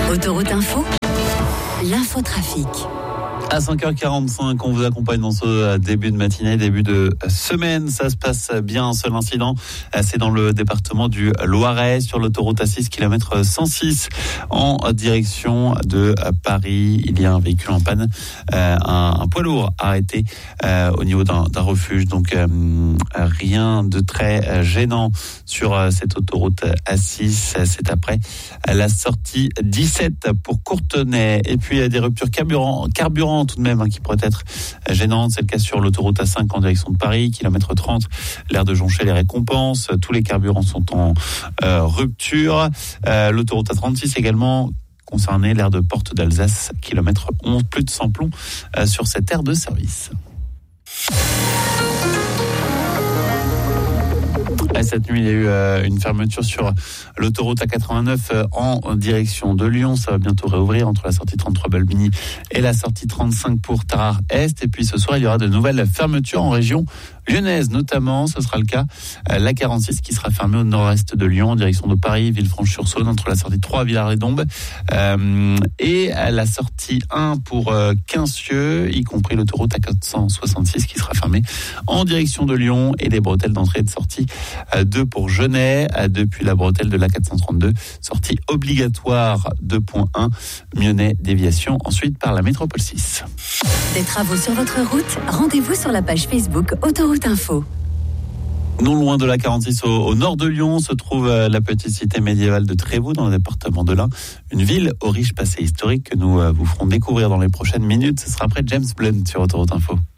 Autoroute Info, l'infotrafic. À 5h45, on vous accompagne dans ce début de matinée, début de semaine. Ça se passe bien. Un seul incident, c'est dans le département du Loiret, sur l'autoroute A6, kilomètre 106, en direction de Paris. Il y a un véhicule en panne, un poids lourd arrêté au niveau d'un refuge. Donc rien de très gênant sur cette autoroute A6. C'est après la sortie 17 pour Courtenay. Et puis il y a des ruptures carburant tout de même, qui pourrait être gênante. C'est le cas sur l'autoroute A5 en direction de Paris, kilomètre 30, l'aire de Jonchey les récompenses. Tous les carburants sont en rupture. L'autoroute A36 également concernée, l'aire de Porte d'Alsace, kilomètre 11, plus de 100 plombs sur cette aire de service. Cette nuit, il y a eu une fermeture sur l'autoroute A89 en direction de Lyon. Ça va bientôt réouvrir entre la sortie 33 Balbini et la sortie 35 pour Tarare-Est. Et puis ce soir, il y aura de nouvelles fermetures en région lyonnaise, notamment. Ce sera le cas la 46 qui sera fermée au nord-est de Lyon en direction de Paris, Villefranche-sur-Saône, entre la sortie 3 Villars-les-Dombes et la sortie 1 pour Quincieux, y compris l'autoroute A466 qui sera fermée en direction de Lyon, et les bretelles d'entrée et de sortie 2 pour Genèt, depuis la bretelle de l'A432, sortie obligatoire 2.1, Mionnet déviation ensuite par la métropole 6. Des travaux sur votre route, rendez-vous sur la page Facebook Autoroute Info. Non loin de la 46 au nord de Lyon se trouve la petite cité médiévale de Trévoux dans le département de l'Ain, une ville au riche passé historique que nous vous ferons découvrir dans les prochaines minutes. Ce sera après James Blunt sur Autoroute Info.